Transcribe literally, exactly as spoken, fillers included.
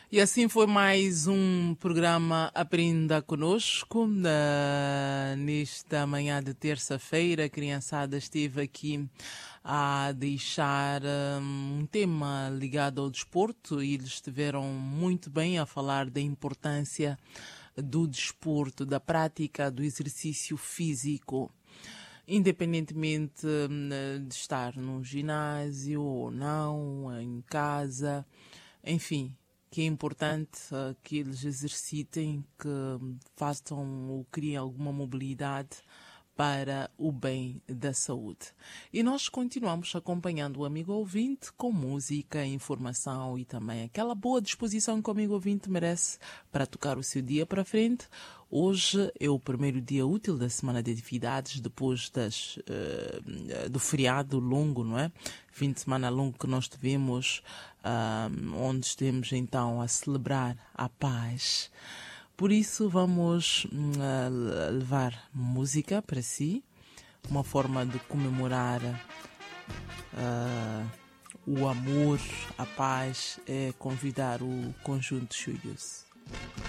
E assim foi mais um programa Aprenda Conosco. Na- nesta manhã de terça-feira, a criançada esteve aqui a deixar hum, um tema ligado ao desporto e eles estiveram muito bem a falar da importância do desporto, da prática do exercício físico. Independentemente hum, de estar no ginásio ou não, em casa, enfim, que é importante uh, que eles exercitem, que façam ou criem alguma mobilidade para o bem da saúde. E nós continuamos acompanhando o amigo ouvinte com música, informação e também aquela boa disposição que o amigo ouvinte merece para tocar o seu dia para frente. Hoje é o primeiro dia útil da semana de atividades, depois das, uh, do feriado longo, não é? Fim de semana longo que nós tivemos, uh, onde estamos então a celebrar a paz. Por isso vamos uh, levar música para si, uma forma de comemorar uh, o amor, a paz, é convidar o conjunto Chuyos.